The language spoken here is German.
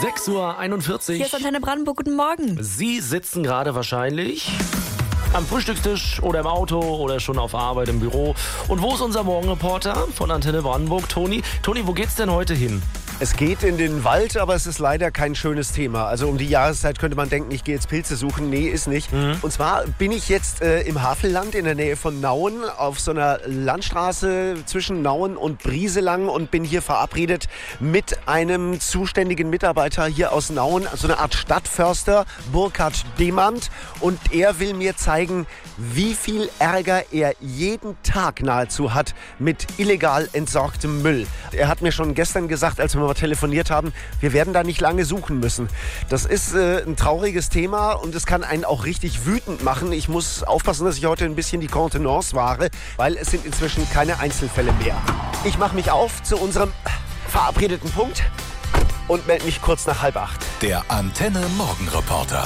6:41 Uhr. Hier ist Antenne Brandenburg, guten Morgen. Sie sitzen gerade wahrscheinlich am Frühstückstisch oder im Auto oder schon auf Arbeit im Büro. Und wo ist unser Morgenreporter von Antenne Brandenburg, Toni? Toni, wo geht's denn heute hin? Es geht in den Wald, aber es ist leider kein schönes Thema. Also um die Jahreszeit könnte man denken, ich gehe jetzt Pilze suchen. Nee, ist nicht. Und zwar bin ich jetzt im Havelland in der Nähe von Nauen auf so einer Landstraße zwischen Nauen und Brieselang und bin hier verabredet mit einem zuständigen Mitarbeiter hier aus Nauen, so eine Art Stadtförster, Burkhard Demand. Und er will mir zeigen, wie viel Ärger er jeden Tag nahezu hat mit illegal entsorgtem Müll. Er hat mir schon gestern gesagt, als wir mal telefoniert haben, wir werden da nicht lange suchen müssen. Das ist ein trauriges Thema und es kann einen auch richtig wütend machen. Ich muss aufpassen, dass ich heute ein bisschen die Kontenance wahre, weil es sind inzwischen keine Einzelfälle mehr. Ich mache mich auf zu unserem verabredeten Punkt und melde mich kurz nach 7:30. Der Antenne Morgenreporter.